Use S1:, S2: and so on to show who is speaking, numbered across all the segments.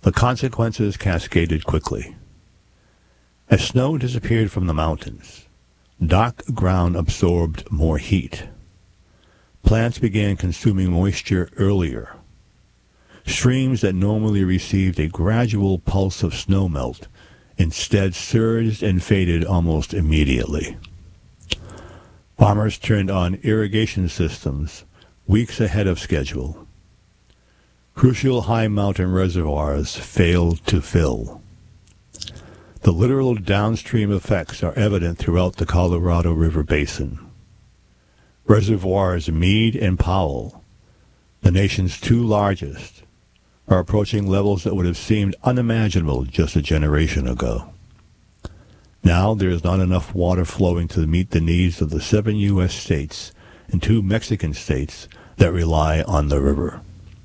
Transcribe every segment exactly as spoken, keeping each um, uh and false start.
S1: The consequences cascaded quickly. As snow disappeared from the mountains, dark ground absorbed more heat. Plants began consuming moisture earlier. Streams that normally received a gradual pulse of snowmelt instead surged and faded almost immediately. Farmers turned on irrigation systems weeks ahead of schedule. Crucial high mountain reservoirs failed to fill. The literal downstream effects are evident throughout the Colorado River Basin. Reservoirs Meade and Powell, the nation's two largest, are approaching levels that would have seemed unimaginable just a generation ago. Now there is not enough water flowing to meet the needs of the seven U S states and two Mexican states that rely on the river.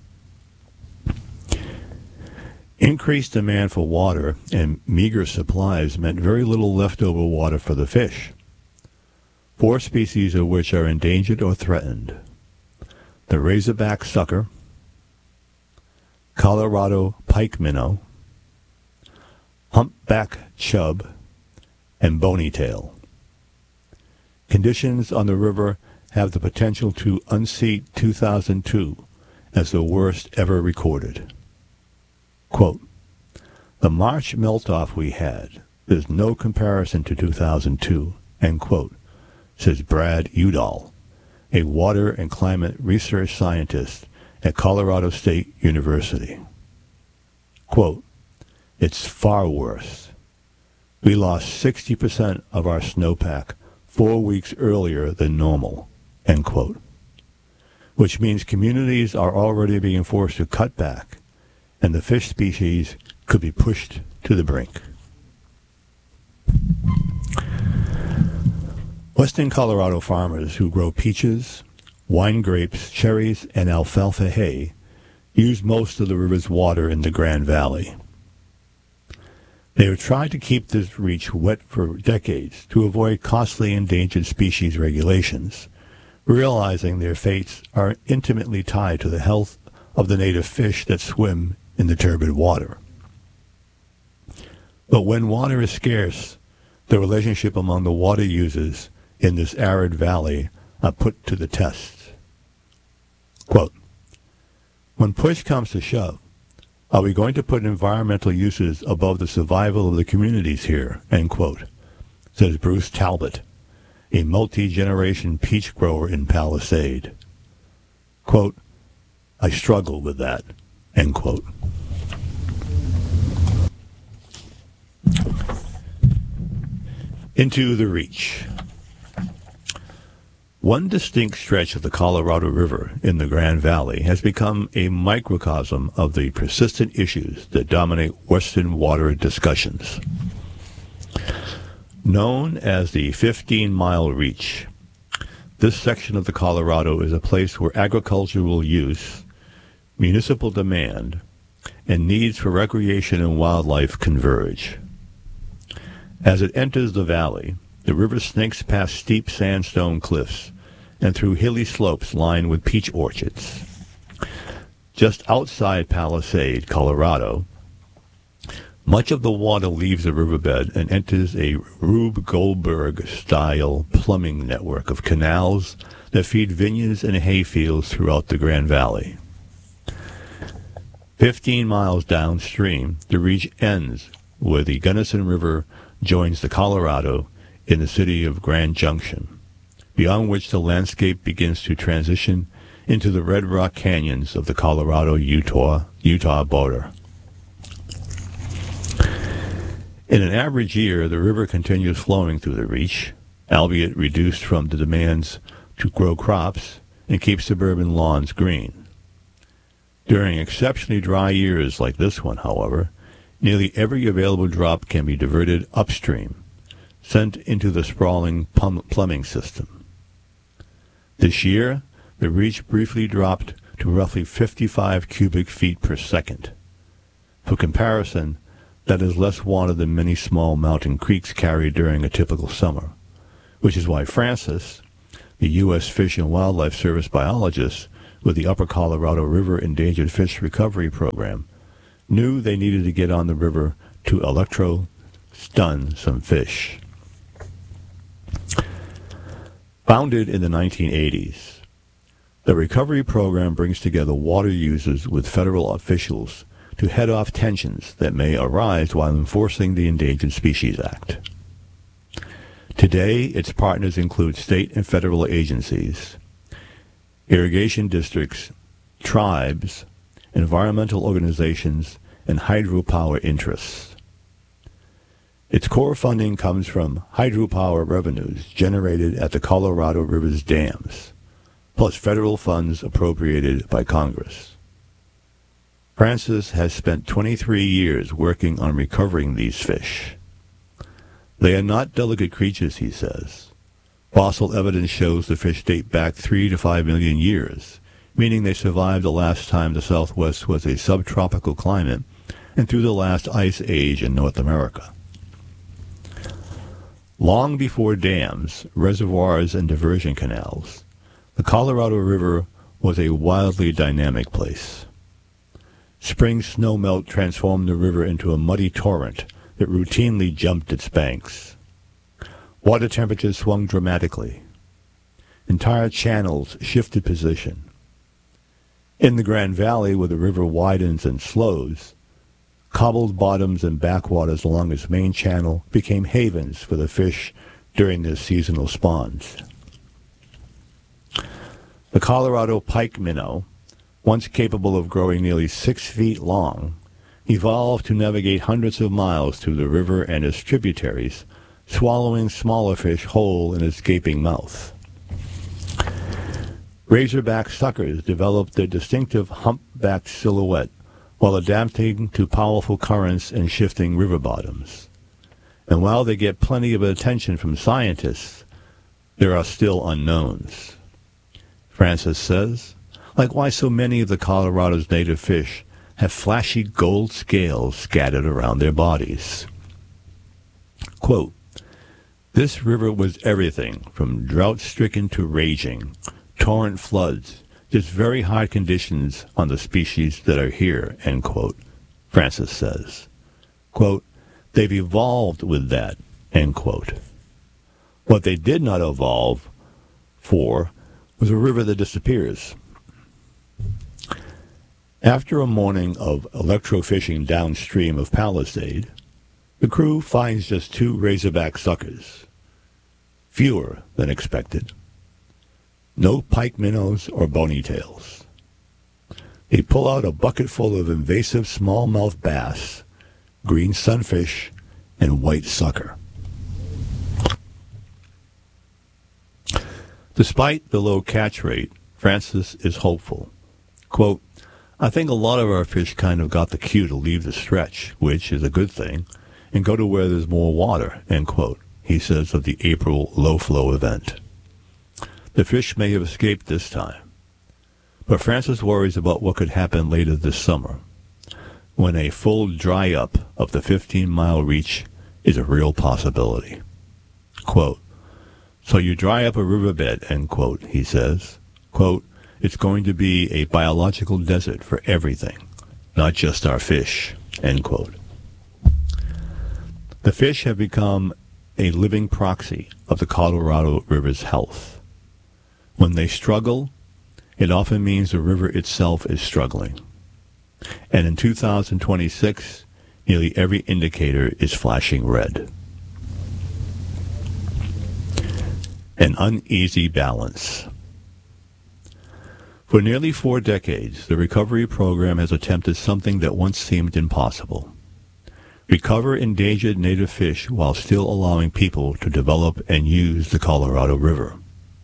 S1: Increased demand for water and meager supplies meant very little leftover water for the fish, four species of which are endangered or threatened: the razorback sucker, Colorado pike minnow, humpback chub, and bonytail. Conditions on the river have the potential to unseat two thousand two as the worst ever recorded. Quote, "The March melt-off we had, there's no comparison to two thousand two," end quote, says Brad Udall, a water and climate research scientist at Colorado State University. Quote, "It's far worse. We lost sixty percent of our snowpack four weeks earlier than normal," end quote, which means communities are already being forced to cut back, and the fish species could be pushed to the brink. Western Colorado farmers who grow peaches, wine grapes, cherries, and alfalfa hay use most of the river's water in the Grand Valley. They have tried to keep this reach wet for decades to avoid costly endangered species regulations, realizing their fates are intimately tied to the health of the native fish that swim in the turbid water. But when water is scarce, the relationship among the water users in this arid valley are put to the test. Quote, "When push comes to shove, are we going to put environmental uses above the survival of the communities here?" End quote, says Bruce Talbot, a multi-generation peach grower in Palisade. Quote, "I struggle with that," end quote. Into the Reach. One distinct stretch of the Colorado River in the Grand Valley has become a microcosm of the persistent issues that dominate Western water discussions. Known as the fifteen-mile Reach, this section of the Colorado is a place where agricultural use, municipal demand, and needs for recreation and wildlife converge. As it enters the valley, the river snakes past steep sandstone cliffs and through hilly slopes lined with peach orchards. Just outside Palisade, Colorado, much of the water leaves the riverbed and enters a Rube Goldberg-style plumbing network of canals that feed vineyards and hayfields throughout the Grand Valley. Fifteen miles downstream, the reach ends where the Gunnison River joins the Colorado in the city of Grand Junction, beyond which the landscape begins to transition into the Red Rock Canyons of the Colorado-Utah Utah border. In an average year, the river continues flowing through the Reach, albeit reduced from the demands to grow crops and keep suburban lawns green. During exceptionally dry years like this one, however, nearly every available drop can be diverted upstream, sent into the sprawling plum- plumbing system. This year, the Reach briefly dropped to roughly fifty-five cubic feet per second. For comparison, that is less water than many small mountain creeks carry during a typical summer, which is why Francis, the U S Fish and Wildlife Service biologist with the Upper Colorado River Endangered Fish Recovery Program, knew they needed to get on the river to electro-stun some fish. Founded in the nineteen eighties, the recovery program brings together water users with federal officials to head off tensions that may arise while enforcing the Endangered Species Act. Today, its partners include state and federal agencies, irrigation districts, tribes, environmental organizations, and hydropower interests. Its core funding comes from hydropower revenues generated at the Colorado River's dams, plus federal funds appropriated by Congress. Francis has spent twenty-three years working on recovering these fish. They are not delicate creatures, he says. Fossil evidence shows the fish date back three to five million years, meaning they survived the last time the Southwest was a subtropical climate and through the last ice age in North America. Long before dams, reservoirs, and diversion canals, the Colorado River was a wildly dynamic place. Spring snowmelt transformed the river into a muddy torrent that routinely jumped its banks. Water temperatures swung dramatically. Entire channels shifted position. In the Grand Valley, where the river widens and slows, cobbled bottoms and backwaters along its main channel became havens for the fish during their seasonal spawns. The Colorado pike minnow, once capable of growing nearly six feet long, evolved to navigate hundreds of miles through the river and its tributaries, swallowing smaller fish whole in its gaping mouth. Razorback suckers developed their distinctive humpbacked silhouette while adapting to powerful currents and shifting river bottoms. And while they get plenty of attention from scientists, there are still unknowns. Francis says, like why so many of the Colorado's native fish have flashy gold scales scattered around their bodies. Quote, this river was everything from drought-stricken to raging, torrent floods, just very hard conditions on the species that are here, end quote, Francis says. Quote, they've evolved with that, end quote. What they did not evolve for was a river that disappears. After a morning of electrofishing downstream of Palisade, the crew finds just two razorback suckers, fewer than expected. No pike minnows or bonytails. They pull out a bucket full of invasive smallmouth bass, green sunfish, and white sucker. Despite the low catch rate, Francis is hopeful. Quote, I think a lot of our fish kind of got the cue to leave the stretch, which is a good thing, and go to where there's more water, end quote, he says of the April low-flow event. The fish may have escaped this time, but Francis worries about what could happen later this summer, when a full dry-up of the fifteen-mile reach is a real possibility. Quote, so you dry up a riverbed, end quote, he says. Quote, it's going to be a biological desert for everything, not just our fish, end quote. The fish have become a living proxy of the Colorado River's health. When they struggle, it often means the river itself is struggling. And in two thousand twenty-six, nearly every indicator is flashing red. An uneasy balance. For nearly four decades, the recovery program has attempted something that once seemed impossible. Recover endangered native fish while still allowing people to develop and use the Colorado River.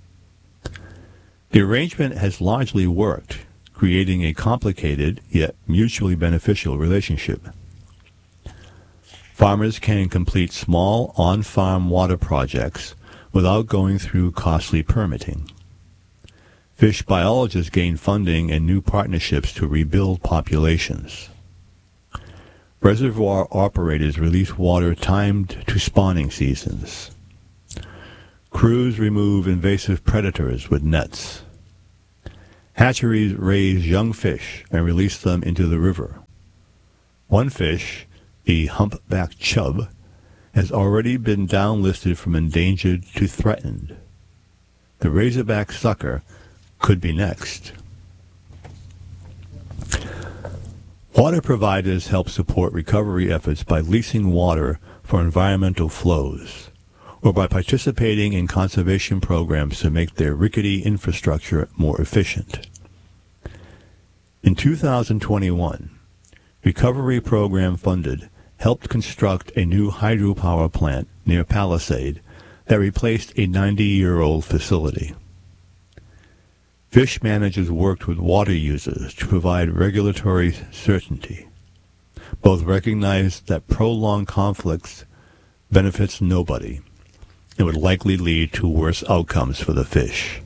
S1: The arrangement has largely worked, creating a complicated yet mutually beneficial relationship. Farmers can complete small on-farm water projects without going through costly permitting. Fish biologists gain funding and new partnerships to rebuild populations. Reservoir operators release water timed to spawning seasons. Crews remove invasive predators with nets. Hatcheries raise young fish and release them into the river. One fish, the humpback chub, has already been downlisted from endangered to threatened. The razorback sucker could be next. Water providers help support recovery efforts by leasing water for environmental flows, or by participating in conservation programs to make their rickety infrastructure more efficient. In two thousand twenty-one, Recovery Program funded helped construct a new hydropower plant near Palisade that replaced a ninety-year-old facility. Fish managers worked with water users to provide regulatory certainty. Both recognized that prolonged conflicts benefits nobody and would likely lead to worse outcomes for the fish.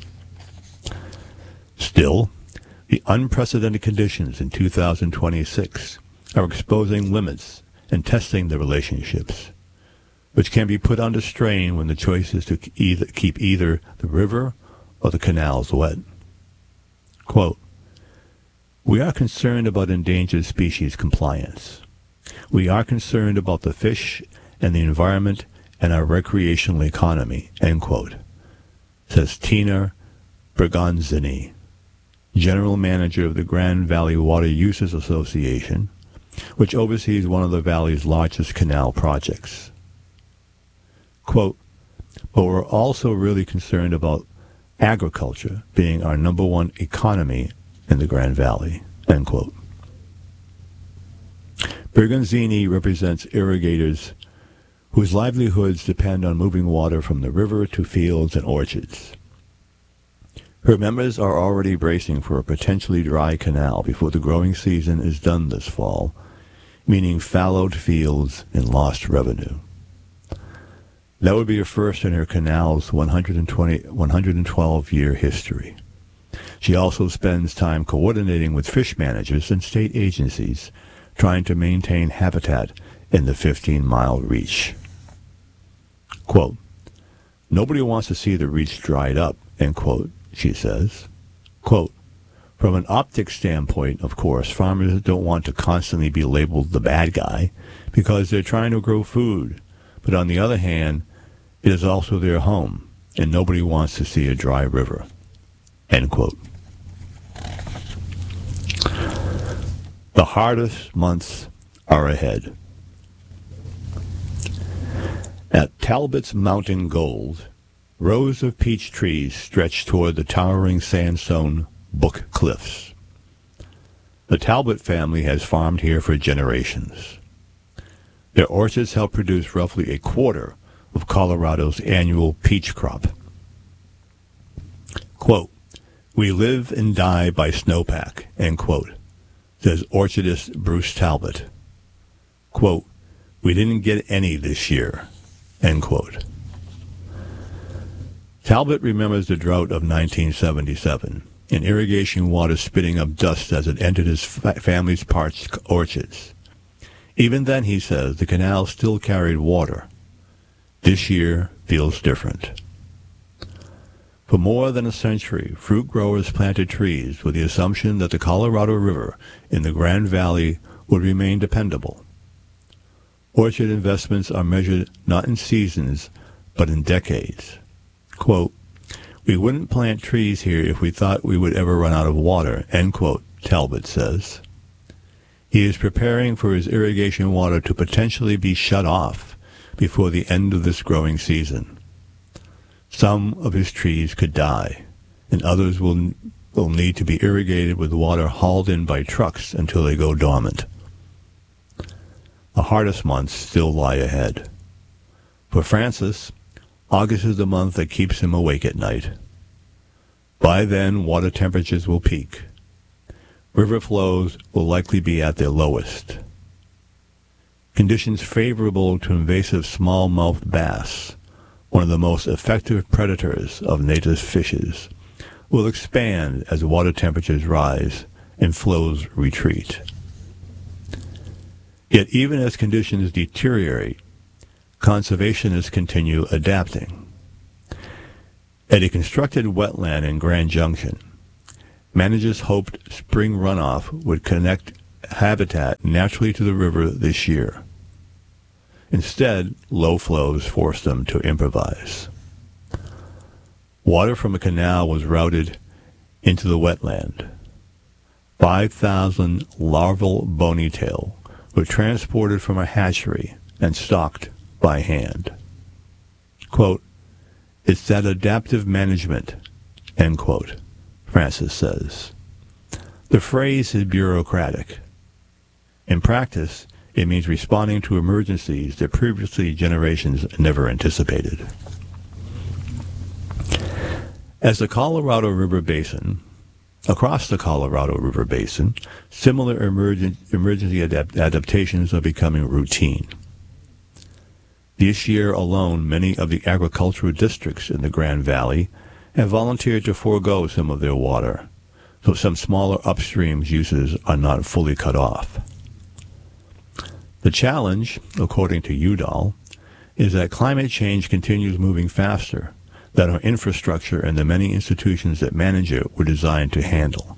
S1: Still, the unprecedented conditions in two thousand twenty-six are exposing limits and testing the relationships, which can be put under strain when the choice is to either keep either the river or the canals wet. Quote, "We are concerned about endangered species compliance. We are concerned about the fish and the environment and our recreational economy," end quote, says Tina Bergonzini, General Manager of the Grand Valley Water Users Association, which oversees one of the valley's largest canal projects. Quote, "But we're also really concerned about agriculture being our number one economy in the Grand Valley," end quote. Bergonzini represents irrigators whose livelihoods depend on moving water from the river to fields and orchards. Her members are already bracing for a potentially dry canal before the growing season is done this fall, meaning fallowed fields and lost revenue. That would be a first in her canal's one hundred twenty, one hundred twelve-year history. She also spends time coordinating with fish managers and state agencies trying to maintain habitat in the fifteen-mile reach. Quote, "Nobody wants to see the reach dried up," end quote, she says. Quote, "From an optics standpoint, of course, farmers don't want to constantly be labeled the bad guy because they're trying to grow food. But on the other hand, it is also their home, and nobody wants to see a dry river," end quote. The hardest months are ahead. At Talbot's Mountain Gold, rows of peach trees stretch toward the towering sandstone Book Cliffs. The Talbot family has farmed here for generations. Their orchards help produce roughly a quarter of Colorado's annual peach crop. Quote, "We live and die by snowpack," end quote, says orchardist Bruce Talbot. Quote, "We didn't get any this year," end quote. Talbot remembers the drought of nineteen seventy-seven, and irrigation water spitting up dust as it entered his fa- family's parched orchards. Even then, he says, the canal still carried water. This year feels different. For more than a century, fruit growers planted trees with the assumption that the Colorado River in the Grand Valley would remain dependable. Orchard investments are measured not in seasons, but in decades. Quote, "We wouldn't plant trees here if we thought we would ever run out of water," end quote, Talbot says. He is preparing for his irrigation water to potentially be shut off before the end of this growing season. Some of his trees could die, and others will, will need to be irrigated with water hauled in by trucks until they go dormant. The hardest months still lie ahead. For Francis, August is the month that keeps him awake at night. By then, water temperatures will peak. River flows will likely be at their lowest. Conditions favorable to invasive smallmouth bass, one of the most effective predators of native fishes, will expand as water temperatures rise and flows retreat. Yet even as conditions deteriorate, conservationists continue adapting. At a constructed wetland in Grand Junction, managers hoped spring runoff would connect habitat naturally to the river this year. Instead, low flows forced them to improvise. Water from a canal was routed into the wetland. five thousand larval bonytail were transported from a hatchery and stocked by hand. Quote, "It's that adaptive management," end quote, Francis says. The phrase is bureaucratic. In practice, it means responding to emergencies that previously generations never anticipated. As the Colorado River Basin, across the Colorado River Basin, similar emergen- emergency adapt- adaptations are becoming routine. This year alone, many of the agricultural districts in the Grand Valley have volunteered to forego some of their water, so some smaller upstream uses are not fully cut off. The challenge, according to Udall, is that climate change continues moving faster than our infrastructure and the many institutions that manage it were designed to handle.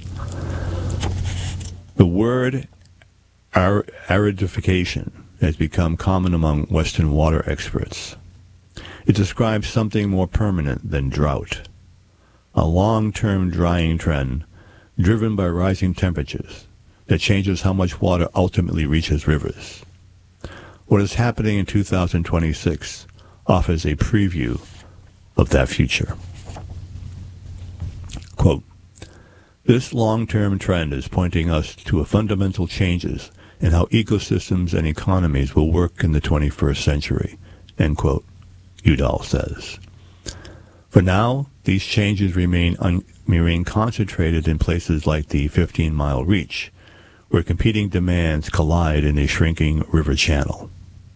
S1: The word ar- aridification has become common among Western water experts. It describes something more permanent than drought, a long-term drying trend driven by rising temperatures that changes how much water ultimately reaches rivers. What is happening in two thousand twenty-six offers a preview of that future. Quote, "This long-term trend is pointing us to a fundamental changes in how ecosystems and economies will work in the twenty-first century," end quote, Udall says. For now, these changes remain, un- remain concentrated in places like the fifteen-mile reach, where competing demands collide in a shrinking river channel.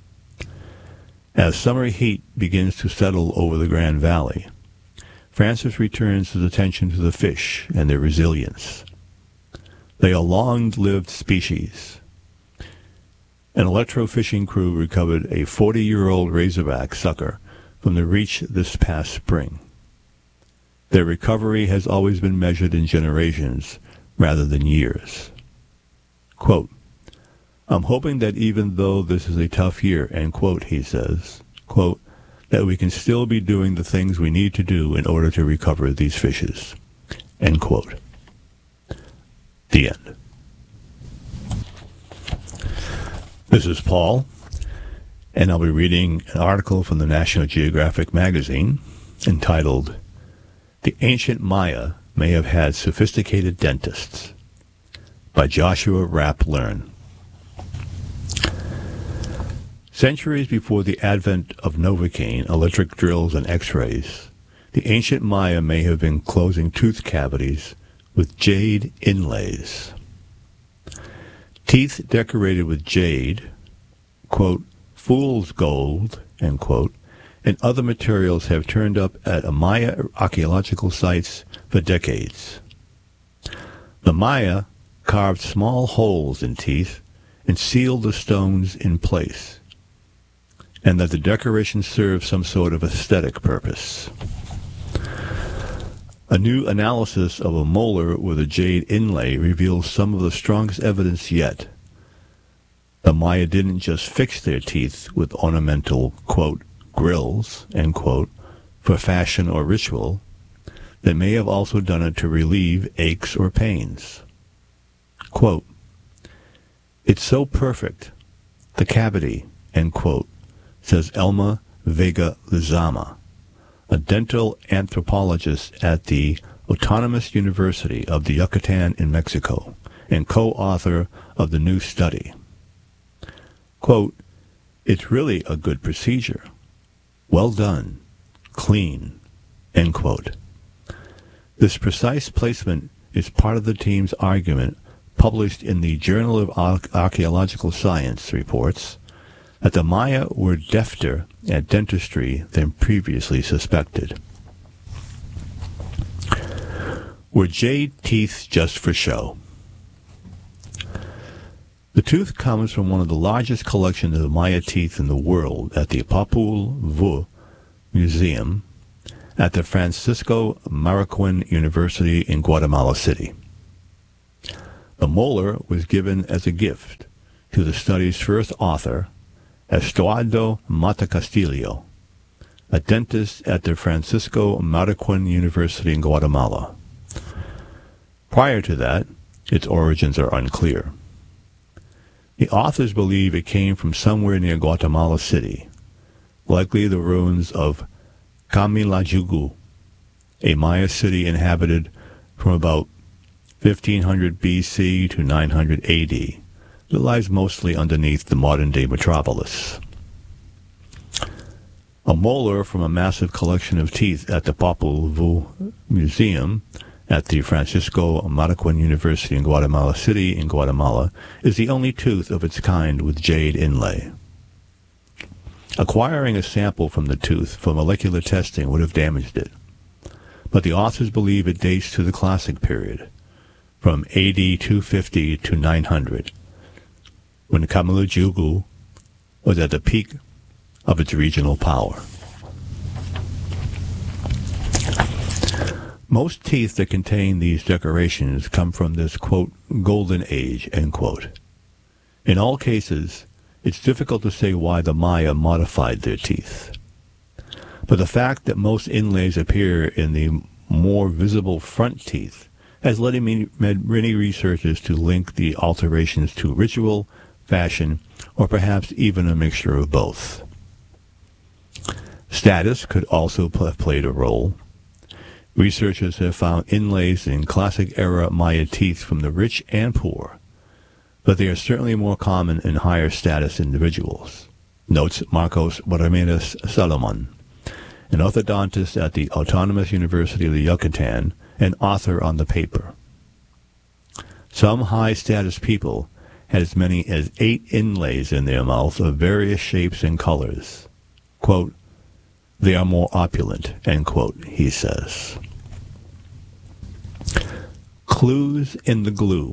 S1: As summer heat begins to settle over the Grand Valley, Francis returns his attention to the fish and their resilience. They are long-lived species. An electro-fishing crew recovered a forty-year-old razorback sucker from the reach this past spring. Their recovery has always been measured in generations rather than years. Quote, "I'm hoping that even though this is a tough year," end quote, he says, quote, "that we can still be doing the things we need to do in order to recover these fishes," end quote. The end. This is Paul, and I'll be reading an article from the National Geographic magazine entitled, "The Ancient Maya May Have Had Sophisticated Dentists," by Joshua Rapp Learn. Centuries before the advent of Novocaine, electric drills, and X-rays, the ancient Maya may have been closing tooth cavities with jade inlays. Teeth decorated with jade, quote, "fool's gold," end quote, and other materials have turned up at Maya archaeological sites for decades. The Maya carved small holes in teeth and sealed the stones in place, and that the decoration served some sort of aesthetic purpose. A new analysis of a molar with a jade inlay reveals some of the strongest evidence yet. The Maya didn't just fix their teeth with ornamental, quote, "grills," end quote, for fashion or ritual. They may have also done it to relieve aches or pains. Quote, "It's so perfect, the cavity," end quote, says Elma Vega Lizama, a dental anthropologist at the Autonomous University of the Yucatan in Mexico and co-author of the new study. Quote, "It's really a good procedure. Well done. Clean," end quote. This precise placement is part of the team's argument published in the Journal of Archaeological Science reports that the Maya were defter at dentistry than previously suspected. Were jade teeth just for show? The tooth comes from one of the largest collections of Maya teeth in the world at the Popol Vuh Museum at the Francisco Marroquin University in Guatemala City. The molar was given as a gift to the study's first author, Estuardo Mata Castillo, a dentist at the Francisco Marroquin University in Guatemala. Prior to that, its origins are unclear. The authors believe it came from somewhere near Guatemala City, likely the ruins of Camilajugu, a Maya city inhabited from about fifteen hundred B C to nine hundred A D that lies mostly underneath the modern-day metropolis. A molar from a massive collection of teeth at the Popol Vuh Museum at the Francisco Marroquin University in Guatemala City in Guatemala is the only tooth of its kind with jade inlay. Acquiring a sample from the tooth for molecular testing would have damaged it, but the authors believe it dates to the Classic period, from A D two fifty to nine hundred, when Camilajugu was at the peak of its regional power. Most teeth that contain these decorations come from this, quote, golden age, end quote. In all cases, it's difficult to say why the Maya modified their teeth. But the fact that most inlays appear in the more visible front teeth has led many researchers to link the alterations to ritual, fashion, or perhaps even a mixture of both. Status could also have played a role. Researchers have found inlays in classic-era Maya teeth from the rich and poor, but they are certainly more common in higher-status individuals, notes Marcos Ramirez Salomon, an orthodontist at the Autonomous University of the Yucatan and author on the paper. Some high-status people had as many as eight inlays in their mouth of various shapes and colors. Quote, they are more opulent, end quote, he says. Clues in the glue.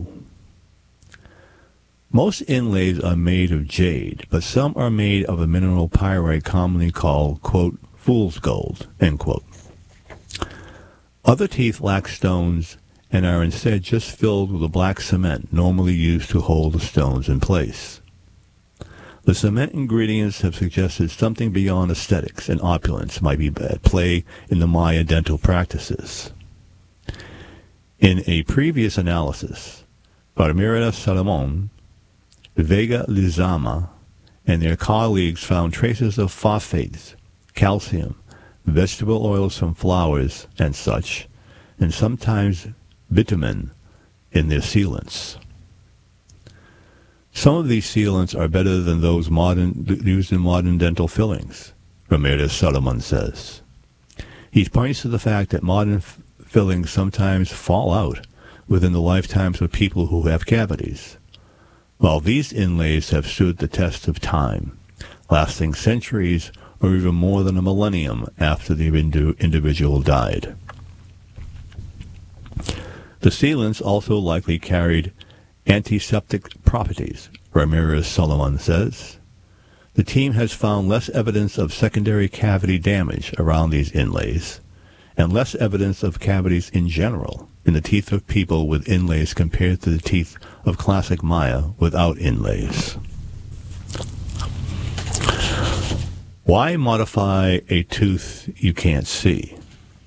S1: Most inlays are made of jade, but some are made of a mineral pyrite commonly called, quote, fool's gold, end quote. Other teeth lack stones and are instead just filled with a black cement normally used to hold the stones in place. The cement ingredients have suggested something beyond aesthetics and opulence might be at play in the Maya dental practices. In a previous analysis, Ramirez Salomon, Vega Lizama, and their colleagues found traces of phosphates, calcium, vegetable oils from flowers and such, and sometimes bitumen in their sealants. Some of these sealants are better than those modern, used in modern dental fillings, Ramirez Salomon says. He points to the fact that modern f- fillings sometimes fall out within the lifetimes of people who have cavities, while these inlays have stood the test of time, lasting centuries or even more than a millennium after the individual died. The sealants also likely carried antiseptic properties, Ramirez Salomon says. The team has found less evidence of secondary cavity damage around these inlays, and less evidence of cavities in general in the teeth of people with inlays compared to the teeth of classic Maya without inlays. Why modify a tooth you can't see?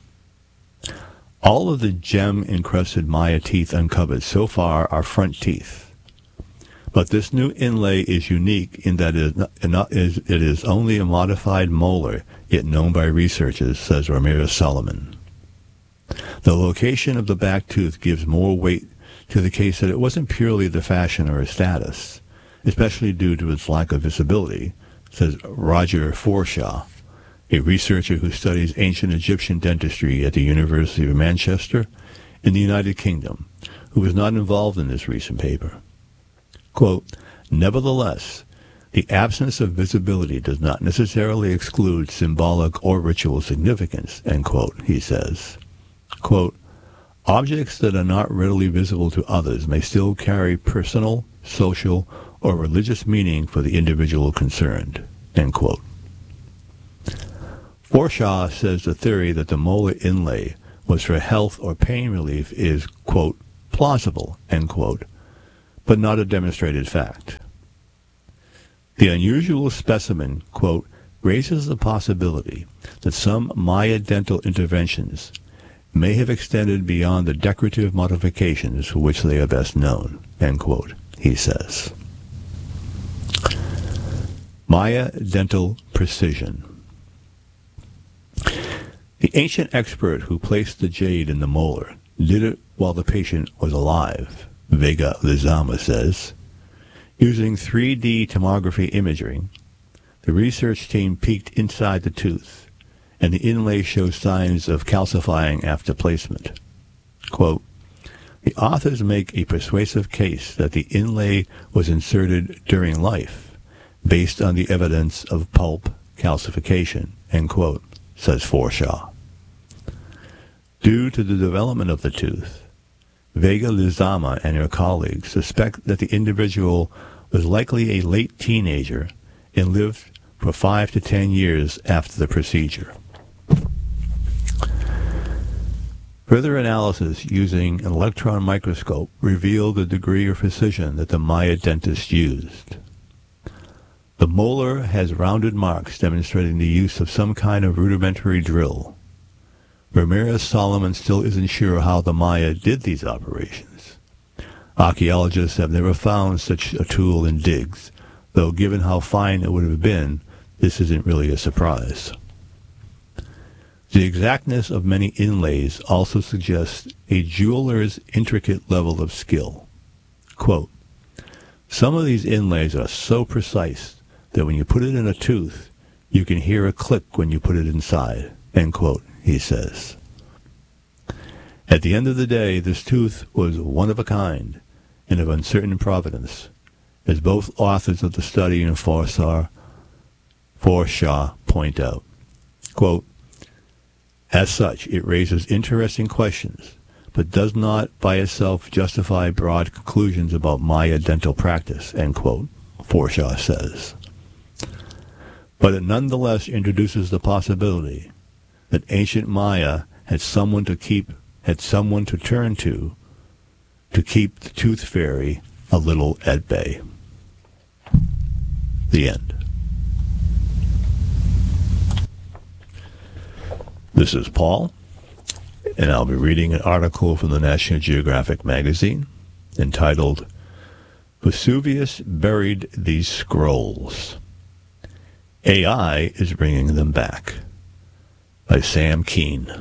S1: All of the gem-encrusted Maya teeth uncovered so far are front teeth. But this new inlay is unique in that it is, it is only a modified molar, yet known by researchers, says Ramirez Salomon. The location of the back tooth gives more weight to the case that it wasn't purely the fashion or status, especially due to its lack of visibility, says Roger Forshaw, a researcher who studies ancient Egyptian dentistry at the University of Manchester in the United Kingdom, who was not involved in this recent paper. Quote, nevertheless, the absence of visibility does not necessarily exclude symbolic or ritual significance, end quote, he says. Quote, objects that are not readily visible to others may still carry personal, social, or religious meaning for the individual concerned, end quote. Forshaw says the theory that the molar inlay was for health or pain relief is, quote, plausible, end quote, but not a demonstrated fact. The unusual specimen, quote, raises the possibility that some Maya dental interventions may have extended beyond the decorative modifications for which they are best known, end quote, he says. Maya dental precision. The ancient expert who placed the jade in the molar did it while the patient was alive, Vega Lizama says. Using three D tomography imagery, the research team peeked inside the tooth, and the inlay shows signs of calcifying after placement. Quote, the authors make a persuasive case that the inlay was inserted during life, based on the evidence of pulp calcification, end quote, says Forshaw. Due to the development of the tooth, Vega Lizama and her colleagues suspect that the individual was likely a late teenager and lived for five to ten years after the procedure. Further analysis using an electron microscope revealed the degree of precision that the Maya dentist used. The molar has rounded marks demonstrating the use of some kind of rudimentary drill. Ramirez Solomon still isn't sure how the Maya did these operations. Archaeologists have never found such a tool in digs, though given how fine it would have been, this isn't really a surprise. The exactness of many inlays also suggests a jeweler's intricate level of skill. Quote, some of these inlays are so precise that when you put it in a tooth, you can hear a click when you put it inside, end quote, he says. At the end of the day, this tooth was one of a kind and of uncertain provenance, as both authors of the study and Forshaw, Forshaw point out. Quote, as such, it raises interesting questions, but does not by itself justify broad conclusions about Maya dental practice, end quote, Forshaw says. But it nonetheless introduces the possibility that ancient Maya had someone to keep, had someone to turn to, to keep the tooth fairy a little at bay. The end. This is Paul, and I'll be reading an article from the National Geographic magazine entitled, Vesuvius Buried These Scrolls. A I is Bringing Them Back, by Sam Keene.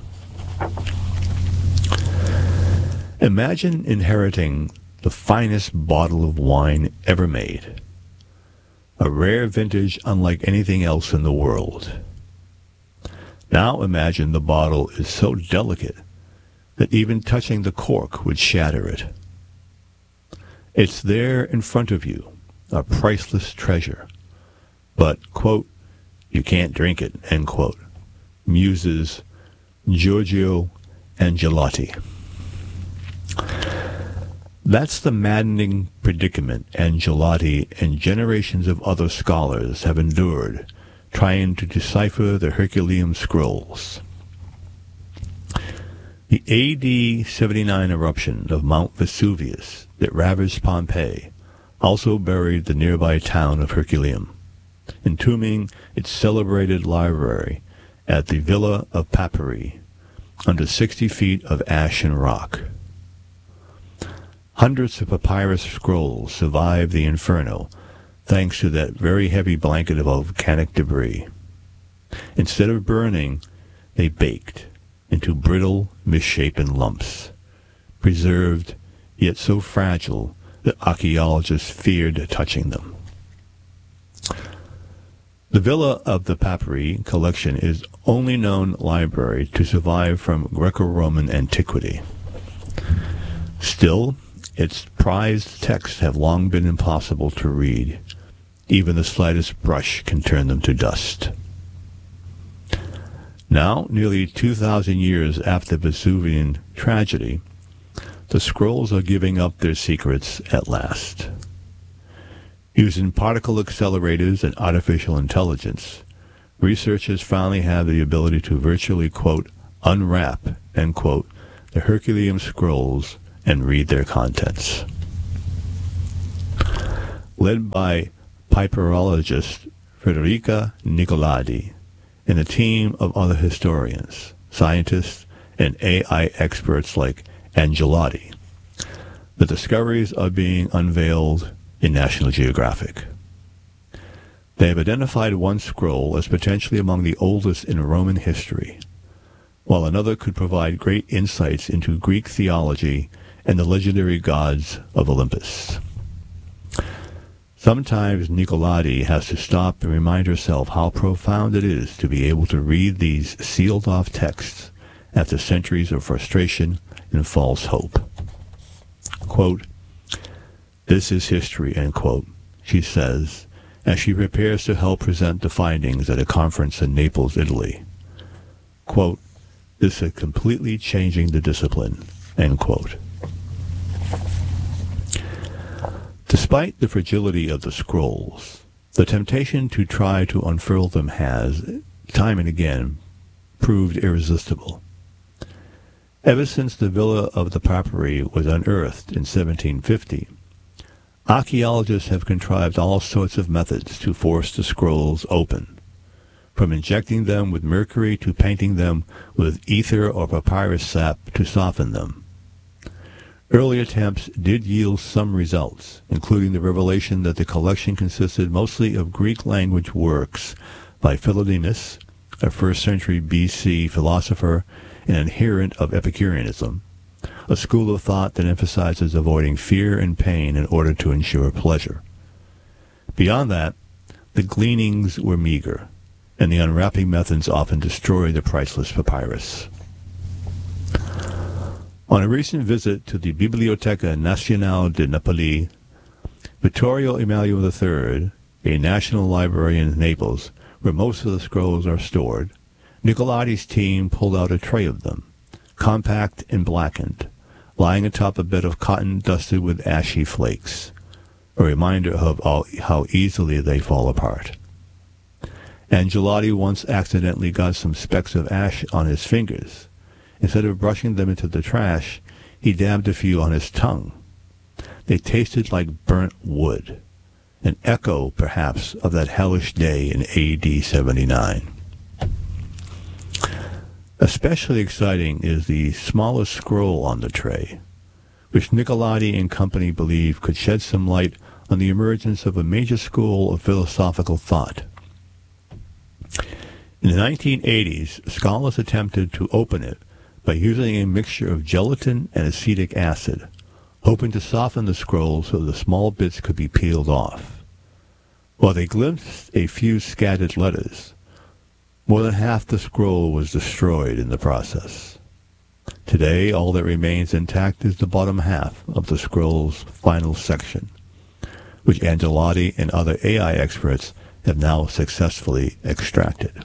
S1: Imagine inheriting the finest bottle of wine ever made, a rare vintage unlike anything else in the world. Now imagine the bottle is so delicate that even touching the cork would shatter it. It's there in front of you, a priceless treasure, but, quote, you can't drink it, end quote, muses Giorgio Angelotti. That's the maddening predicament Angelotti and generations of other scholars have endured trying to decipher the Herculaneum scrolls. The A D seventy-nine eruption of Mount Vesuvius that ravaged Pompeii also buried the nearby town of Herculaneum, entombing its celebrated library at the Villa of Papyri under sixty feet of ash and rock. Hundreds of papyrus scrolls survived the inferno thanks to that very heavy blanket of volcanic debris. Instead of burning, they baked into brittle, misshapen lumps, preserved yet so fragile that archaeologists feared touching them. The Villa of the Papyri collection is the only known library to survive from Greco-Roman antiquity. Still, its prized texts have long been impossible to read. Even the slightest brush can turn them to dust. Now, nearly two thousand years after the Vesuvian tragedy, the scrolls are giving up their secrets at last. Using particle accelerators and artificial intelligence, researchers finally have the ability to virtually, quote, unwrap, end quote, the Herculaneum scrolls and read their contents. led by piperologist Federica Nicoladi and a team of other historians, scientists, and A I experts like Angelotti. The discoveries are being unveiled in National Geographic. They have identified one scroll as potentially among the oldest in Roman history, while another could provide great insights into Greek theology and the legendary gods of Olympus. Sometimes Nicoladi has to stop and remind herself how profound it is to be able to read these sealed-off texts after centuries of frustration and false hope. Quote, "This is history," end quote, she says, as she prepares to help present the findings at a conference in Naples, Italy. Quote, "This is completely changing the discipline," end quote. Despite the fragility of the scrolls, the temptation to try to unfurl them has, time and again, proved irresistible. Ever since the Villa of the Papyri was unearthed in seventeen fifty, archaeologists have contrived all sorts of methods to force the scrolls open, from injecting them with mercury to painting them with ether or papyrus sap to soften them. Early attempts did yield some results, including the revelation that the collection consisted mostly of Greek-language works by Philodemus, a first century B C philosopher and adherent of Epicureanism, a school of thought that emphasizes avoiding fear and pain in order to ensure pleasure. Beyond that, the gleanings were meager, and the unwrapping methods often destroy the priceless papyrus. On a recent visit to the Biblioteca Nazionale di Napoli, Vittorio Emanuele the Third, a national library in Naples, where most of the scrolls are stored, Nicoladi's team pulled out a tray of them, compact and blackened, lying atop a bed of cotton dusted with ashy flakes, a reminder of all, how easily they fall apart. Angelotti once accidentally got some specks of ash on his fingers. Instead of brushing them into the trash, he dabbed a few on his tongue. They tasted like burnt wood, an echo, perhaps, of that hellish day in A D seventy-nine. Especially exciting is the smallest scroll on the tray, which Nicoladi and company believe could shed some light on the emergence of a major school of philosophical thought. In the nineteen eighties, scholars attempted to open it by using a mixture of gelatin and acetic acid, hoping to soften the scroll so the small bits could be peeled off. While they glimpsed a few scattered letters, more than half the scroll was destroyed in the process. Today, all that remains intact is the bottom half of the scroll's final section, which Angelotti and other A I experts have now successfully extracted.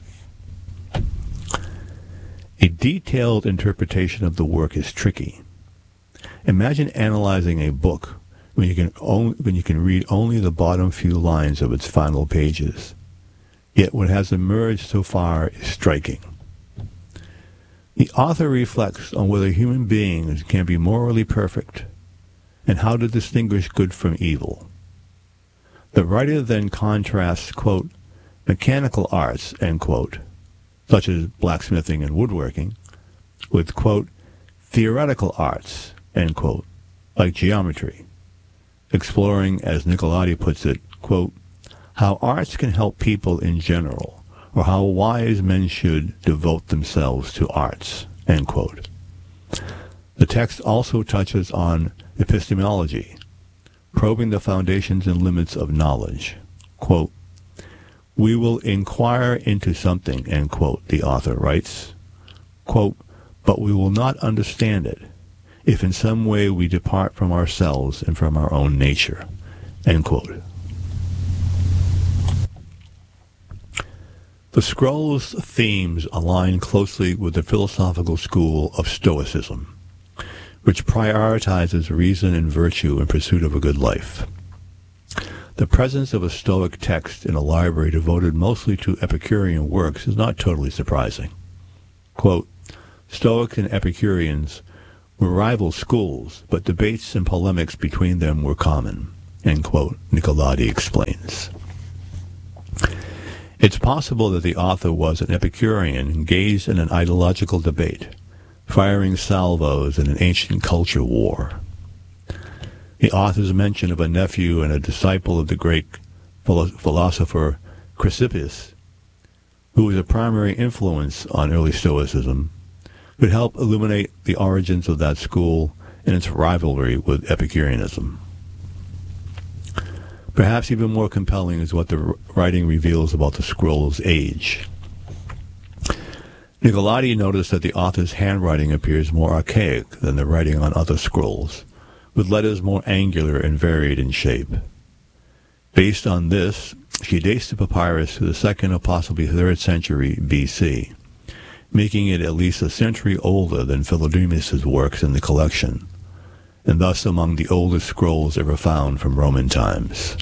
S1: A detailed interpretation of the work is tricky. Imagine analyzing a book when you can only, when you can read only the bottom few lines of its final pages. Yet what has emerged so far is striking. The author reflects on whether human beings can be morally perfect and how to distinguish good from evil. The writer then contrasts, quote, mechanical arts, end quote, such as blacksmithing and woodworking, with, quote, theoretical arts, end quote, like geometry, exploring, as Nicoladi puts it, quote, how arts can help people in general, or how wise men should devote themselves to arts, end quote. The text also touches on epistemology, probing the foundations and limits of knowledge. Quote, we will inquire into something, end quote, the author writes. Quote, but we will not understand it if in some way we depart from ourselves and from our own nature, end quote. The scroll's themes align closely with the philosophical school of Stoicism, which prioritizes reason and virtue in pursuit of a good life. The presence of a Stoic text in a library devoted mostly to Epicurean works is not totally surprising. Quote, Stoics and Epicureans were rival schools, but debates and polemics between them were common, end quote, Nicolodi explains. It's possible that the author was an Epicurean engaged in an ideological debate, firing salvos in an ancient culture war. The author's mention of a nephew and a disciple of the great philosopher Chrysippus, who was a primary influence on early Stoicism, could help illuminate the origins of that school and its rivalry with Epicureanism. Perhaps even more compelling is what the writing reveals about the scroll's age. Nicolodi noticed that the author's handwriting appears more archaic than the writing on other scrolls, with letters more angular and varied in shape. Based on this, she dates the papyrus to the second or possibly third century B C, making it at least a century older than Philodemus' works in the collection, and thus among the oldest scrolls ever found from Roman times.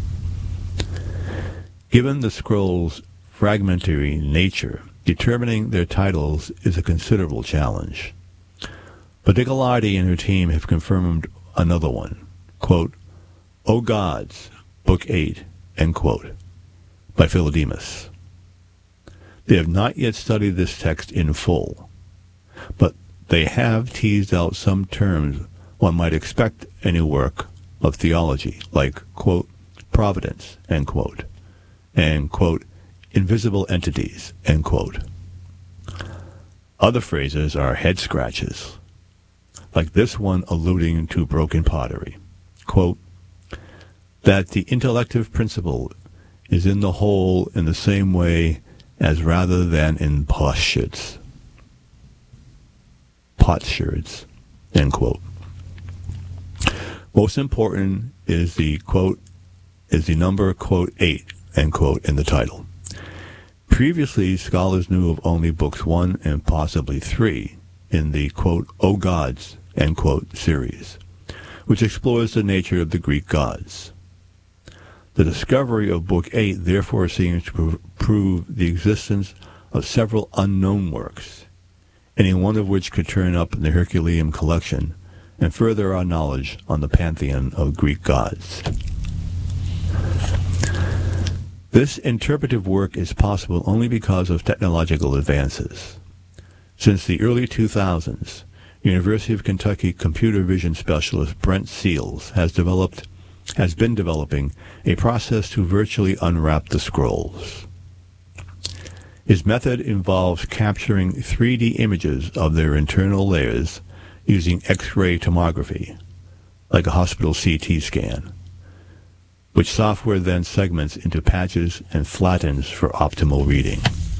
S1: Given the scrolls' fragmentary nature, determining their titles is a considerable challenge. But Nicolodi and her team have confirmed another one, quote, O Gods, Book eight, end quote, by Philodemus. They have not yet studied this text in full, but they have teased out some terms one might expect in a work of theology, like, quote, providence, end quote, and, quote, invisible entities, end quote. Other phrases are head scratches, like this one alluding to broken pottery, quote, that the intellective principle is in the whole in the same way as rather than in potsherds, potsherds, end quote. Most important is the, quote, is the number, quote, eight, end quote, in the title. Previously, scholars knew of only books one and possibly three in the, quote, O Gods, end quote, series, which explores the nature of the Greek gods. The discovery of Book eight therefore seems to prov- prove the existence of several unknown works, any one of which could turn up in the Herculaneum collection and further our knowledge on the pantheon of Greek gods. This interpretive work is possible only because of technological advances. Since the early two thousands, University of Kentucky computer vision specialist Brent Seals has developed has been developing a process to virtually unwrap the scrolls. His method involves capturing three D images of their internal layers using X-ray tomography, like a hospital C T scan, which software then segments into patches and flattens for optimal reading.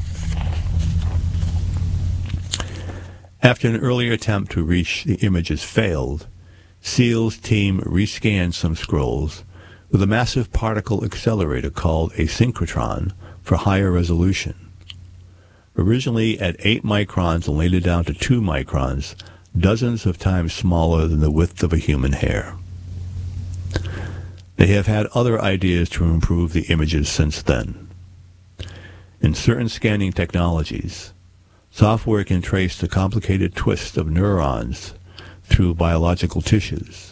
S1: After an earlier attempt to reach the images failed, Seals' team rescanned some scrolls with a massive particle accelerator called a synchrotron for higher resolution. Originally at eight microns and later down to two microns, dozens of times smaller than the width of a human hair. They have had other ideas to improve the images since then. In certain scanning technologies, software can trace the complicated twist of neurons through biological tissues.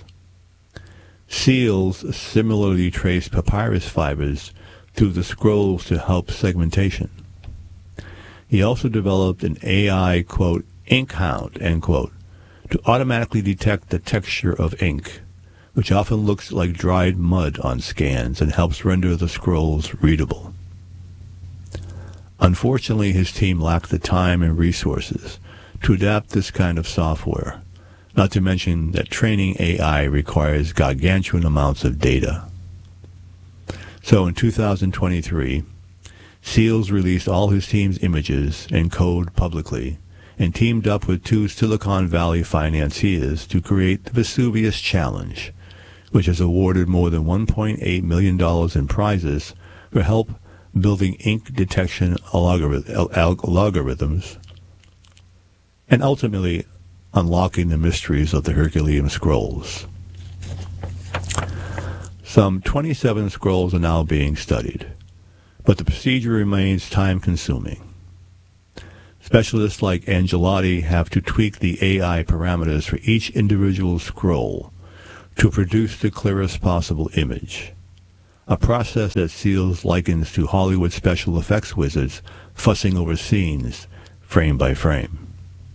S1: Seals similarly trace papyrus fibers through the scrolls to help segmentation. He also developed an A I, quote, ink hound, end quote, to automatically detect the texture of ink, which often looks like dried mud on scans and helps render the scrolls readable. Unfortunately, his team lacked the time and resources to adapt this kind of software, not to mention that training A I requires gargantuan amounts of data. So in two thousand twenty-three, Seals released all his team's images and code publicly and teamed up with two Silicon Valley financiers to create the Vesuvius Challenge, which has awarded more than one point eight million dollars in prizes for help building ink detection algorithms and ultimately unlocking the mysteries of the Herculaneum scrolls. Some twenty-seven scrolls are now being studied, but the procedure remains time-consuming. Specialists like Angelotti have to tweak the A I parameters for each individual scroll to produce the clearest possible image, a process that Seals likens to Hollywood special effects wizards fussing over scenes frame by frame.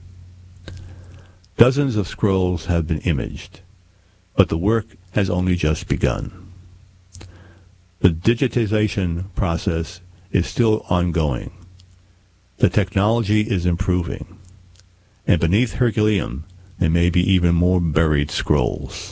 S1: Dozens of scrolls have been imaged, but the work has only just begun. The digitization process is still ongoing. The technology is improving, and beneath Herculaneum there may be even more buried scrolls.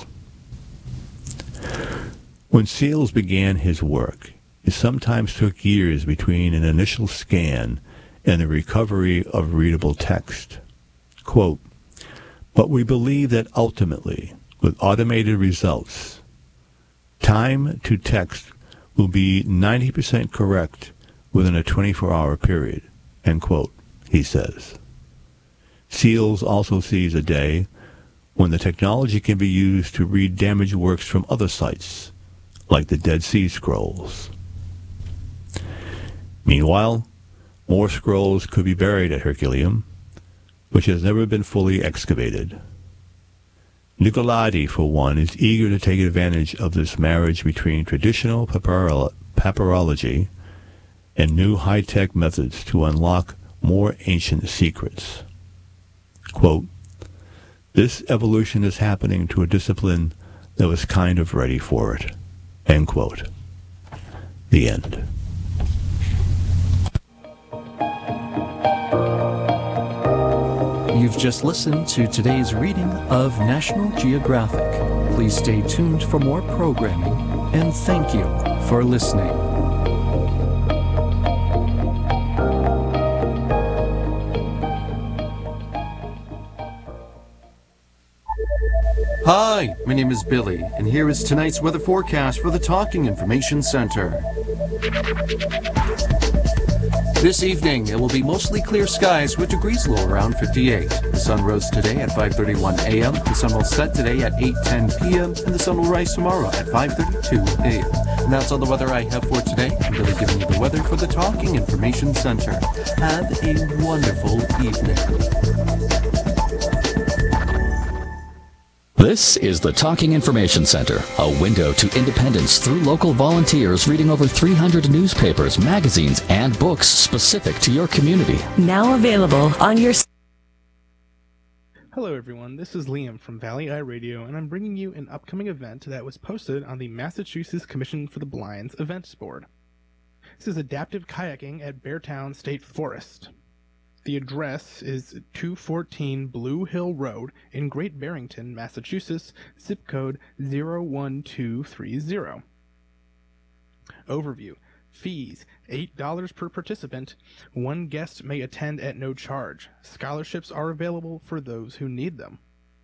S1: When Seals began his work, it sometimes took years between an initial scan and the recovery of readable text. Quote, "But we believe that ultimately, with automated results, time to text will be ninety percent correct within a twenty-four hour period," end quote, he says. Seals also sees a day when the technology can be used to read damaged works from other sites, like the Dead Sea Scrolls. Meanwhile, more scrolls could be buried at Herculaneum, which has never been fully excavated. Nicolodi, for one, is eager to take advantage of this marriage between traditional papyrolo- papyrology and new high-tech methods to unlock more ancient secrets. Quote, "This evolution is happening to a discipline that was kind of ready for it." End quote. The end.
S2: You've just listened to today's reading of National Geographic. Please stay tuned for more programming, and thank you for listening. Hi, my name is Billy, and here is tonight's weather forecast for the Talking Information Center. This evening, it will be mostly clear skies with degrees low around fifty-eight. The sun rose today at five thirty-one a m, the sun will set today at eight ten p m, and the sun will rise tomorrow at five thirty-two a m. And that's all the weather I have for today. I'm Billy giving you the weather for the Talking Information Center. Have a wonderful evening.
S3: This is the Talking Information Center, a window to independence through local volunteers reading over three hundred newspapers, magazines, and books specific to your community.
S4: Now available on your...
S5: Hello everyone, this is Liam from Valley Eye Radio, and I'm bringing you an upcoming event that was posted on the Massachusetts Commission for the Blind's events board. This is adaptive kayaking at Beartown State Forest. The address is two fourteen Blue Hill Road in Great Barrington, Massachusetts, zip code zero one two three zero. Overview. Fees, eight dollars per participant. One guest may attend at no charge. Scholarships are available for those who need them.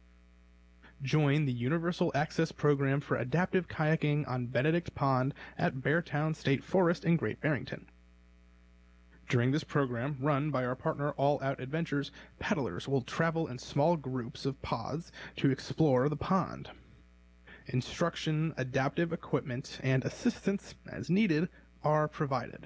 S5: Join the Universal Access Program for Adaptive Kayaking on Benedict Pond at Beartown State Forest in Great Barrington. During this program, run by our partner All Out Adventures, paddlers will travel in small groups of pods to explore the pond. Instruction, adaptive equipment, and assistance, as needed, are provided.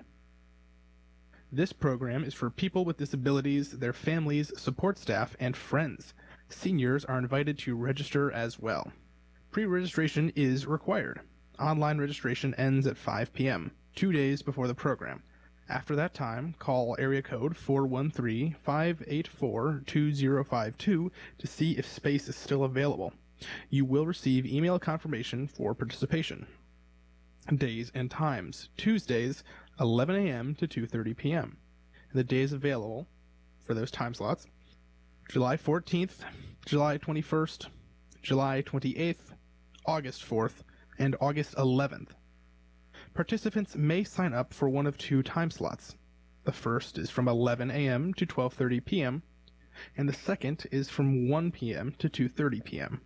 S5: This program is for people with disabilities, their families, support staff, and friends. Seniors are invited to register as well. Pre-registration is required. Online registration ends at five p m, two days before the program. After that time, call area code four one three, five eight four, two zero five two to see if space is still available. You will receive email confirmation for participation. Days and times. Tuesdays, eleven a m to two thirty p m The days available for those time slots: July fourteenth, July twenty-first, July twenty-eighth, August fourth, and August eleventh. Participants may sign up for one of two time slots. The first is from eleven a m to twelve thirty p m, and the second is from one p m to two thirty p m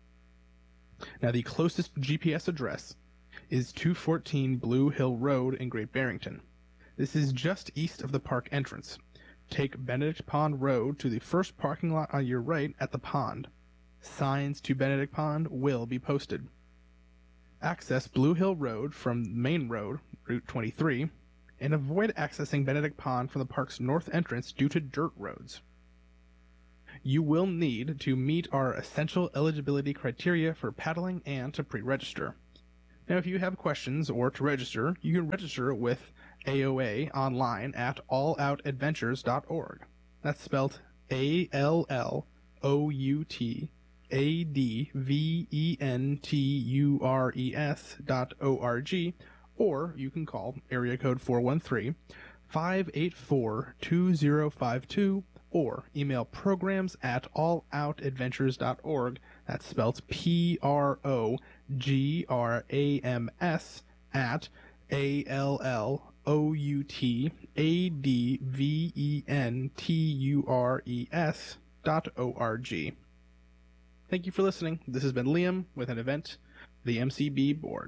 S5: Now, the closest G P S address is two fourteen Blue Hill Road in Great Barrington. This is just east of the park entrance. Take Benedict Pond Road to the first parking lot on your right at the pond. Signs to Benedict Pond will be posted. Access Blue Hill Road from Main Road, Route twenty-three, and avoid accessing Benedict Pond from the park's north entrance due to dirt roads. You will need to meet our essential eligibility criteria for paddling and to pre-register. Now, if you have questions or to register, you can register with A O A online at all out adventures dot org. That's spelled A L L O U T A D V E N T U R E S dot O R G, or you can call area code four one three, five eight four, two zero five two, or email programs at all out adventures dot org. That's spelled P R O G R A M S at A L L O U T A D V E N T U R E S dot O R G. Thank you for listening. This has been Liam with an event, the M C B board.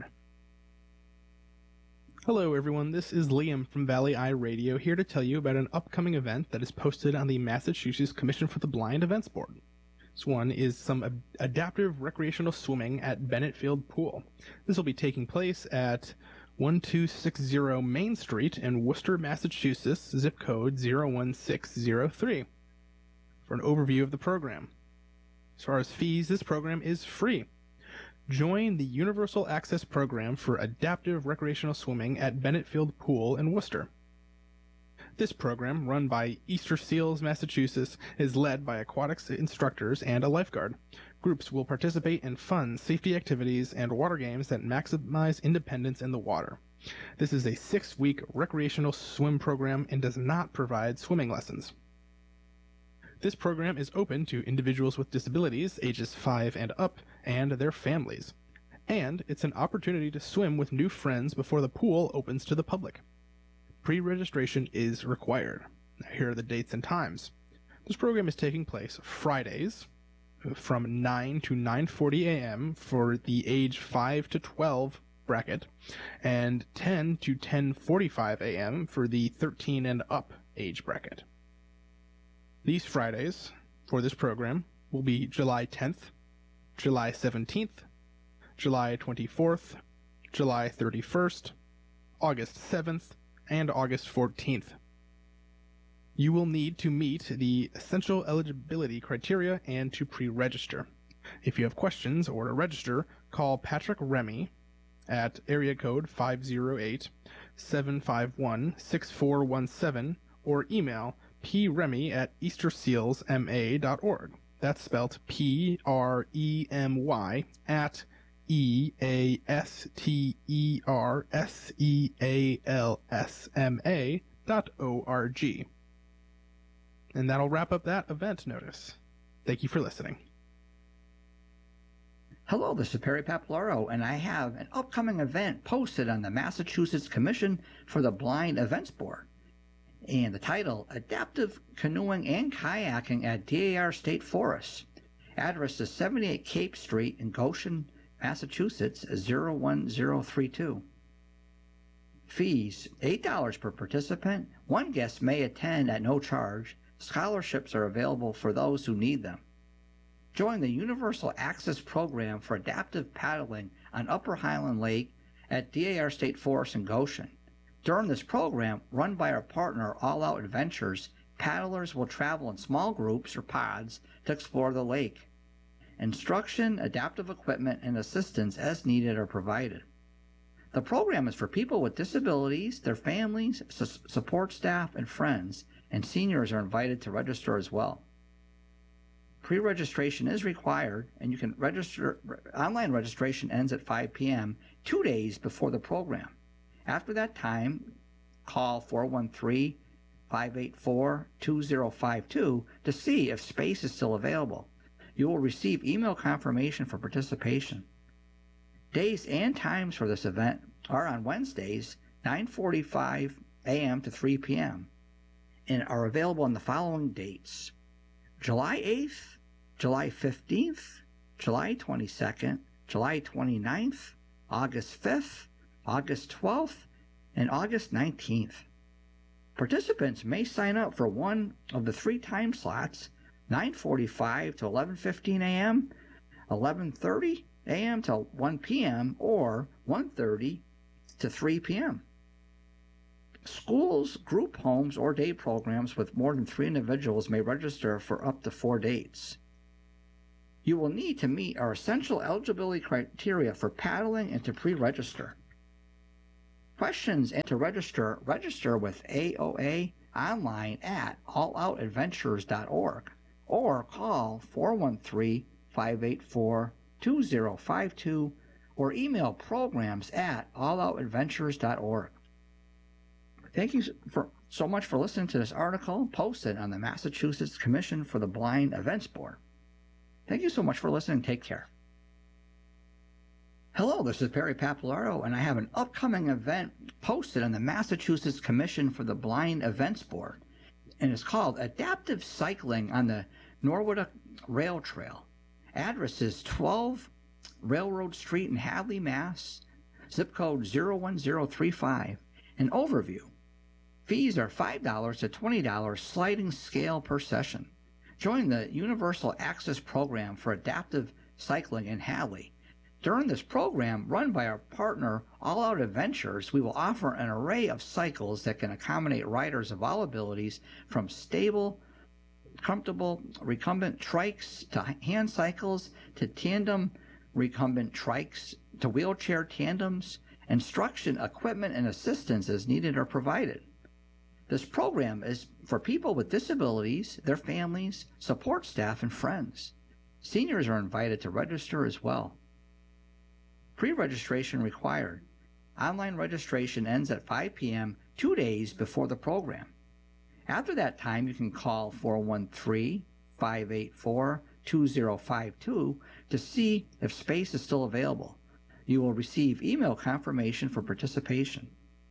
S5: Hello everyone, this is Liam from Valley Eye Radio, here to tell you about an upcoming event that is posted on the Massachusetts Commission for the Blind Events Board. This one is some ad- adaptive recreational swimming at Bennett Field Pool. This will be taking place at one two six zero Main Street in Worcester, Massachusetts, zip code zero one six zero three. For an overview of the program. As far as fees, this program is free. Join the Universal Access Program for Adaptive Recreational Swimming at Bennett Field Pool in Worcester. This program, run by Easter Seals, Massachusetts, is led by aquatics instructors and a lifeguard. Groups will participate in fun, safety activities and water games that maximize independence in the water. This is a six-week recreational swim program and does not provide swimming lessons. This program is open to individuals with disabilities, ages five and up, and their families. And it's an opportunity to swim with new friends before the pool opens to the public. Pre-registration is required. Now, here are the dates and times. This program is taking place Fridays from nine to nine forty a.m. for the age five to twelve bracket, and ten to ten forty-five a.m. for the thirteen and up age bracket. These Fridays for this program will be July tenth, July seventeenth, July twenty-fourth, July thirty-first, August seventh, and August fourteenth. You will need to meet the essential eligibility criteria and to pre-register. If you have questions or to register, call Patrick Remy at area code five oh eight, seven five one, six four one seven or email premy at easter seals m a dot org. That's spelled P R E M Y at E A S T E R S E A L S M A dot O R G. And that'll wrap up that event notice. Thank you for listening.
S6: Hello, this is Perry Papalaro, and I have an upcoming event posted on the Massachusetts Commission for the Blind Events Board. And the title, Adaptive Canoeing and Kayaking at D A R State Forest. Address is seventy-eight Cape Street in Goshen, Massachusetts, zero one zero three two. Fees, eight dollars per participant. One guest may attend at no charge. Scholarships are available for those who need them. Join the Universal Access Program for Adaptive Paddling on Upper Highland Lake at D A R State Forest in Goshen. During this program, run by our partner All Out Adventures, paddlers will travel in small groups or pods to explore the lake. Instruction, adaptive equipment, and assistance as needed are provided. The program is for people with disabilities, their families, su- support staff, and friends, and seniors are invited to register as well. Pre-registration is required, and you can register. Online registration ends at five p.m., two days before the program. After that time, call four one three, five eight four, two zero five two to see if space is still available. You will receive email confirmation for participation. Days and times for this event are on Wednesdays, nine forty-five a.m. to three p.m. and are available on the following dates: July eighth, July fifteenth, July twenty-second, July twenty-ninth, August fifth, August twelfth, and August nineteenth. Participants may sign up for one of the three time slots, nine forty-five to eleven fifteen a.m., eleven thirty a.m. to one p.m., or one thirty to three p.m. Schools, group homes, or day programs with more than three individuals may register for up to four dates. You will need to meet our essential eligibility criteria for paddling and to pre-register. Questions and to register, register with A O A online at all out adventures dot org or call four one three, five eight four, two zero five two or email programs at all out adventures dot org. Thank you for, so much for listening to this article posted on the Massachusetts Commission for the Blind Events Board. Thank you so much for listening. Take care. Hello, this is Perry Pappalardo, and I have an upcoming event posted on the Massachusetts Commission for the Blind Events Board, and it's called Adaptive Cycling on the Norwood Rail Trail. Address is twelve Railroad Street in Hadley, Mass. Zip code zero one zero three five. An overview. Fees are five dollars to twenty dollars sliding scale per session. Join the Universal Access Program for Adaptive Cycling in Hadley. During this program, run by our partner All Out Adventures, we will offer an array of cycles that can accommodate riders of all abilities, from stable, comfortable, recumbent trikes to hand cycles to tandem recumbent trikes to wheelchair tandems. Instruction, equipment, and assistance as needed are provided. This program is for people with disabilities, their families, support staff, and friends. Seniors are invited to register as well. Pre-registration required. Online registration ends at five p.m. two days before the program. After that time, you can call four one three, five eight four, two zero five two to see if space is still available. You will receive email confirmation for participation.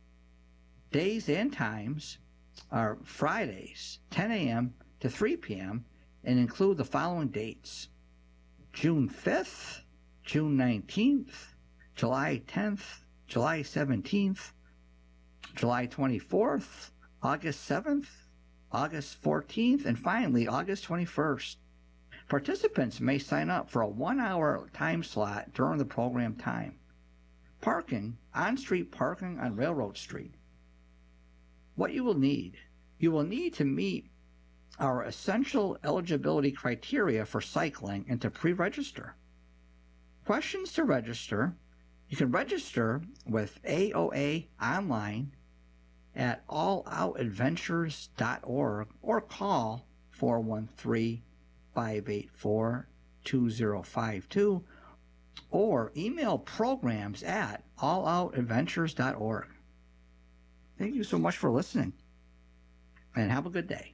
S6: Days and times are Fridays, ten a.m. to three p.m., and include the following dates: June fifth, June nineteenth, July tenth, July seventeenth, July twenty-fourth, August seventh, August fourteenth, and finally August twenty-first. Participants may sign up for a one-hour time slot during the program time. Parking, on-street parking on Railroad Street. What you will need. You will need to meet our essential eligibility criteria for cycling and to pre-register. Questions to register. You can register with A O A online at all out adventures dot org or call four one three, five eight four, two zero five two or email programs at all out adventures dot org. Thank you so much for listening, and have a good day.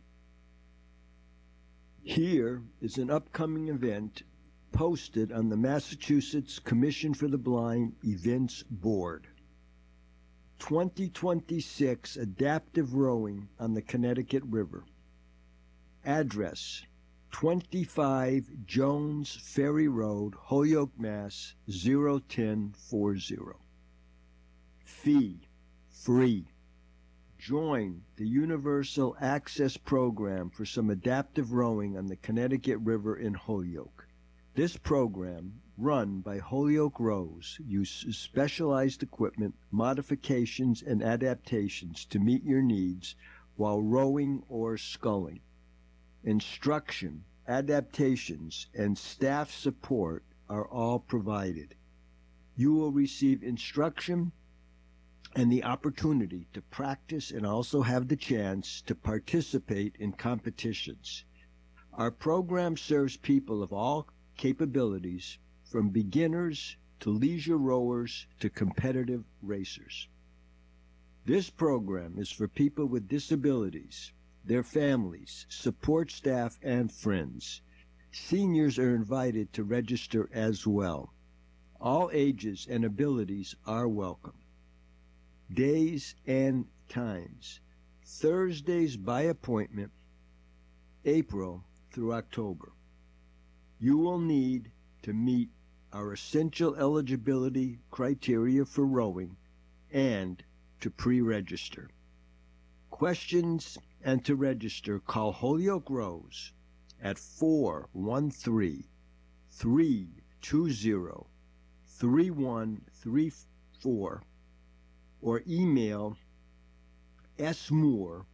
S7: Here is an upcoming event posted on the Massachusetts Commission for the Blind Events Board. twenty twenty-six Adaptive Rowing on the Connecticut River. Address: twenty-five Jones Ferry Road, Holyoke, Mass. zero ten forty. Fee: free. Join the Universal Access Program for some adaptive rowing on the Connecticut River in Holyoke. This program, run by Holyoke Rows, uses specialized equipment, modifications, and adaptations to meet your needs while rowing or sculling. Instruction, adaptations, and staff support are all provided. You will receive instruction and the opportunity to practice and also have the chance to participate in competitions. Our program serves people of all capabilities, from beginners to leisure rowers to competitive racers. This program is for people with disabilities, their families, support staff, and friends. Seniors are invited to register as well. All ages and abilities are welcome. Days and times: Thursdays by appointment, April through October. You will need to meet our essential eligibility criteria for rowing and to pre-register. Questions and to register, call Holyoke Rows at four one three, three two zero, three one three four or email S. Moore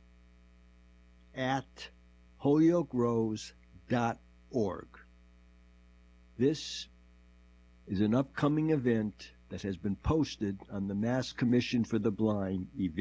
S7: at holyoke rose dot org. This is an upcoming event that has been posted on the Mass Commission for the Blind event